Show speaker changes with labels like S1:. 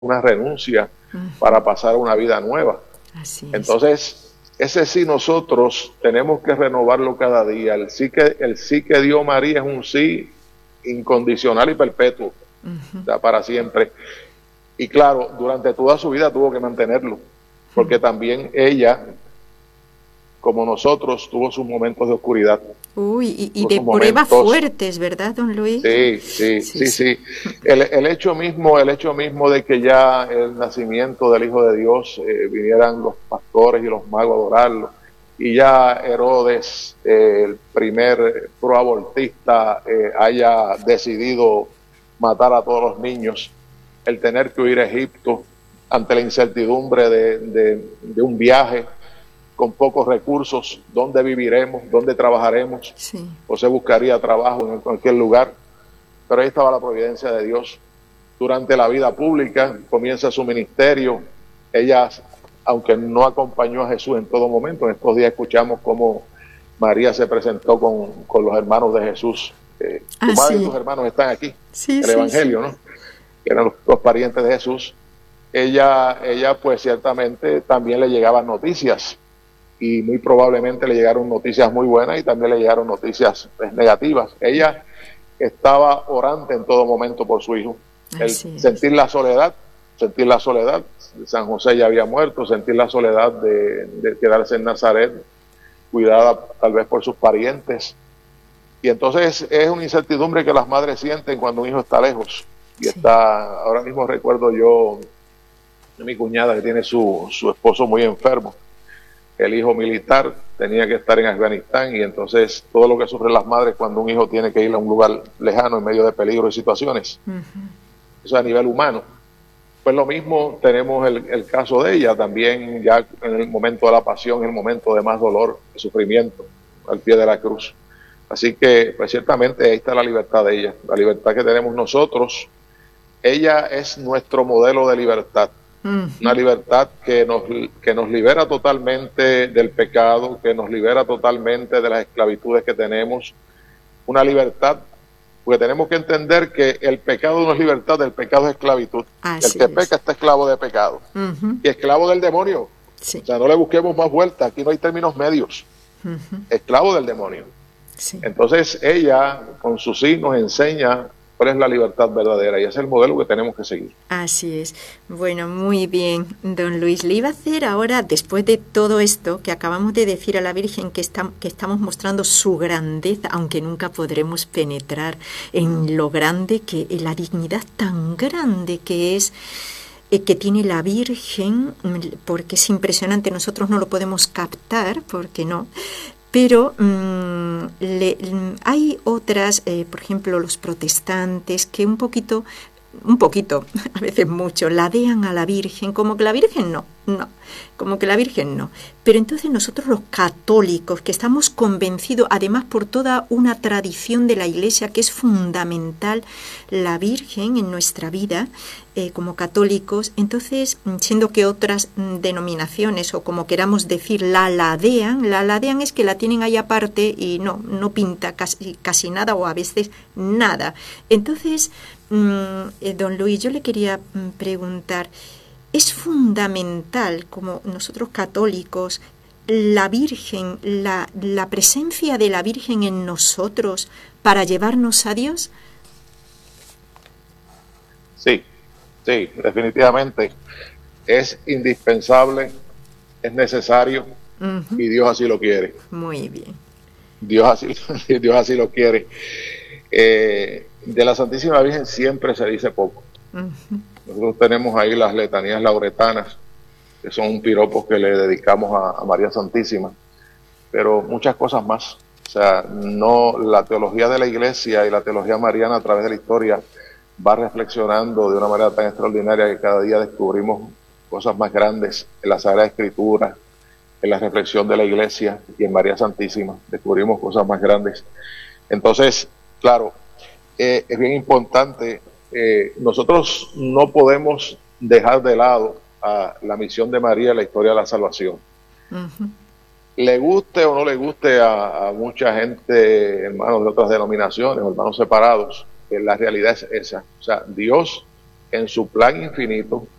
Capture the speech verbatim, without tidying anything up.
S1: una renuncia
S2: uh-huh.
S1: para pasar una vida nueva.
S2: Así es.
S1: Entonces, ese sí nosotros tenemos que renovarlo cada día. El sí que, el sí que dio María es un sí incondicional y perpetuo, uh-huh. o sea, para siempre. Y claro, durante toda su vida tuvo que mantenerlo, porque uh-huh. también ella, como nosotros, tuvo sus momentos de oscuridad.
S2: Uy, y, y de pruebas fuertes, ¿verdad, don Luis?
S1: Sí, sí, sí, sí. sí. El, el hecho mismo, el hecho mismo de que ya el nacimiento del Hijo de Dios eh, vinieran los pastores y los magos a adorarlo, y ya Herodes, eh, el primer proabortista, eh, haya decidido matar a todos los niños, el tener que huir a Egipto ante la incertidumbre de, de, de un viaje con pocos recursos, dónde viviremos, dónde trabajaremos.
S2: Sí.
S1: José buscaría trabajo en cualquier lugar, pero ahí estaba la providencia de Dios. Durante la vida pública comienza su ministerio. Ella, aunque no acompañó a Jesús en todo momento, en estos días escuchamos cómo María se presentó con, con los hermanos de Jesús. Eh,
S2: ah,
S1: tu madre
S2: sí.
S1: y tus hermanos están aquí,
S2: sí,
S1: el
S2: sí,
S1: Evangelio,
S2: sí.
S1: ¿no? Que eran los, los parientes de Jesús. Ella, ella, pues ciertamente también le llegaban noticias, y muy probablemente le llegaron noticias muy buenas y también le llegaron noticias pues, negativas. Ella estaba orante en todo momento por su hijo. El sentir la soledad, sentir la soledad, San José ya había muerto, sentir la soledad de, de quedarse en Nazaret, cuidada tal vez por sus parientes. Y entonces es una incertidumbre que las madres sienten cuando un hijo está lejos. Y sí. está, ahora mismo recuerdo yo, mi cuñada que tiene su, su esposo muy enfermo. El hijo militar tenía que estar en Afganistán, y entonces todo lo que sufren las madres cuando un hijo tiene que ir a un lugar lejano en medio de peligro y situaciones, uh-huh. eso a nivel humano. Pues lo mismo tenemos el, el caso de ella, también ya en el momento de la pasión, en el momento de más dolor, de sufrimiento, al pie de la cruz. Así que, pues ciertamente ahí está la libertad de ella, la libertad que tenemos nosotros. Ella es nuestro modelo de libertad. Una libertad que nos, que nos libera totalmente del pecado, que nos libera totalmente de las esclavitudes que tenemos. Una libertad, porque tenemos que entender que el pecado no es libertad, el pecado es esclavitud.
S2: Así
S1: el que
S2: es.
S1: peca está esclavo de pecado. Uh-huh. Y esclavo del demonio.
S2: Sí.
S1: O sea, no le busquemos más vuelta, aquí no hay términos medios. Uh-huh. Esclavo del demonio.
S2: Sí.
S1: Entonces ella, con su sí, nos enseña cuál es la libertad verdadera, y ese es el modelo que tenemos que seguir.
S2: Así es. Bueno, muy bien, don Luis. Le iba a hacer ahora, después de todo esto que acabamos de decir a la Virgen, que, está, que estamos mostrando su grandeza, aunque nunca podremos penetrar en lo grande, que en la dignidad tan grande que es, eh, que tiene la Virgen, porque es impresionante, nosotros no lo podemos captar, porque no. Pero mmm, le, hay otras, eh, por ejemplo, los protestantes, que un poquito, un poquito, a veces mucho, ladean a la Virgen, como que la Virgen no, no, como que la Virgen no. Pero entonces nosotros los católicos, que estamos convencidos, además por toda una tradición de la Iglesia, que es fundamental la Virgen en nuestra vida, eh, como católicos, entonces, siendo que otras mm, denominaciones, o como queramos decir, la ladean, la ladean es que la tienen ahí aparte y no, no pinta casi, casi nada, o a veces nada. Entonces, mm, eh, don Luis, yo le quería mm, preguntar, ¿es fundamental, como nosotros católicos, la Virgen, la, la presencia de la Virgen en nosotros para llevarnos a Dios?
S1: Sí, sí, definitivamente. Es indispensable, es necesario, uh-huh. y Dios así lo quiere.
S2: Muy bien.
S1: Dios así, Dios así lo quiere. Eh, de la Santísima Virgen siempre se dice poco. Uh-huh. Nosotros tenemos ahí las letanías lauretanas, que son piropos que le dedicamos a, a María Santísima, pero muchas cosas más. O sea, no, la teología de la Iglesia y la teología mariana a través de la historia va reflexionando de una manera tan extraordinaria que cada día descubrimos cosas más grandes en la Sagrada Escritura, en la reflexión de la Iglesia y en María Santísima. Descubrimos cosas más grandes. Entonces, claro, eh, es bien importante. Eh, nosotros no podemos dejar de lado a la misión de María en la historia de la salvación. Uh-huh. Le guste o no le guste a, a mucha gente, hermanos de otras denominaciones, hermanos separados, eh, la realidad es esa. O sea, Dios en su plan infinito,